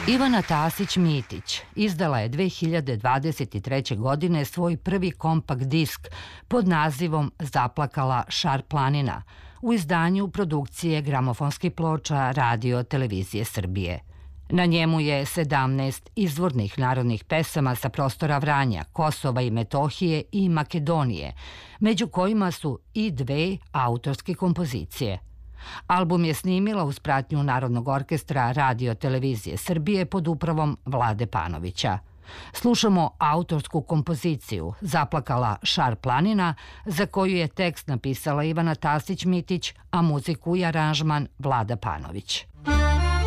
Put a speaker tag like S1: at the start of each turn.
S1: Ivana Tasić-Mitić izdala je 2023. godine svoj prvi kompakt disk pod nazivom Zaplakala Šar planina u izdanju produkcije gramofonskih ploča Radio Televizije Srbije. Na njemu je 17 izvornih narodnih pesama sa prostora Vranja, Kosova i Metohije i Makedonije, među kojima su i 2 autorske kompozicije. Album je snimila uz pratnju Narodnog orkestra Radio Televizije Srbije pod upravom Vlade Panovića. Slušamo autorsku kompoziciju Zaplakala Šar planina, za koju je tekst napisala Ivana Tasić-Mitić, a muziku i aranžman Vlada Panović.